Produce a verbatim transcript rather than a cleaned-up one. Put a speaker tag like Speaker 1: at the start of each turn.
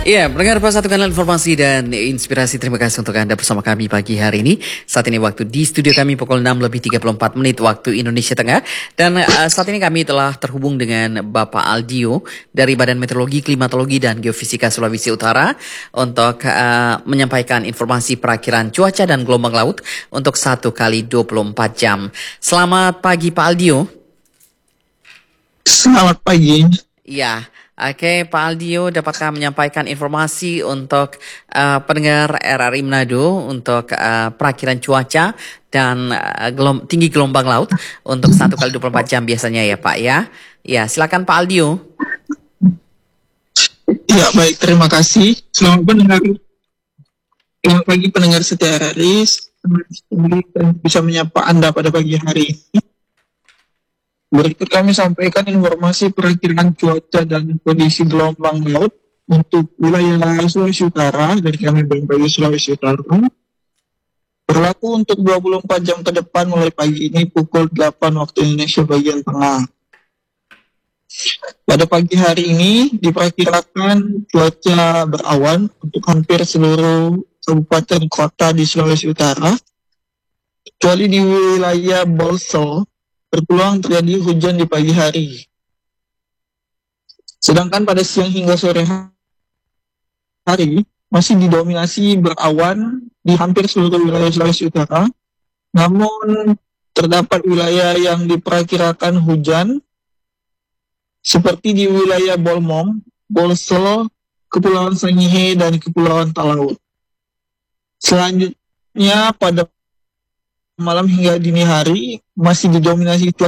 Speaker 1: Iya, pendengar pas satu kanal informasi dan inspirasi. Terima kasih untuk Anda bersama kami pagi hari ini. Saat ini waktu di studio kami pukul enam lebih tiga puluh empat menit waktu Indonesia Tengah. Dan uh, saat ini kami telah terhubung dengan Bapak Aldio dari Badan Meteorologi, Klimatologi, dan Geofisika Sulawesi Utara untuk uh, menyampaikan informasi perakhiran cuaca dan gelombang laut untuk satu kali dua puluh empat jam. Selamat pagi Pak Aldio.
Speaker 2: Selamat pagi.
Speaker 1: Iya. Oke, Pak Aldio, dapatkah menyampaikan informasi untuk uh, pendengar R R I Manado untuk uh, perakhiran cuaca dan uh, gelom- tinggi gelombang laut untuk satu kali dua puluh empat jam biasanya ya Pak ya? Ya, silakan Pak Aldio.
Speaker 2: Ya, baik, terima kasih. Selamat pendengar. Selamat pagi pendengar setia R R I. Senang bisa menyapa Anda pada pagi hari ini. Berikut kami sampaikan informasi perakhiran cuaca dan kondisi gelombang laut untuk wilayah Sulawesi Utara dari kami B M K G Sulawesi Utara. Berlaku untuk dua puluh empat jam ke depan mulai pagi ini pukul delapan waktu Indonesia bagian tengah. Pada pagi hari ini diperkirakan cuaca berawan untuk hampir seluruh kabupaten kota di Sulawesi Utara, kecuali di wilayah Bolso berpeluang terjadi hujan di pagi hari. Sedangkan pada siang hingga sore hari masih didominasi berawan di hampir seluruh wilayah Sulawesi Utara. Namun terdapat wilayah yang diperkirakan hujan seperti di wilayah Bolmong, Bolso, Kepulauan Sangihe, dan Kepulauan Talaut. Selanjutnya pada malam hingga dini hari masih didominasi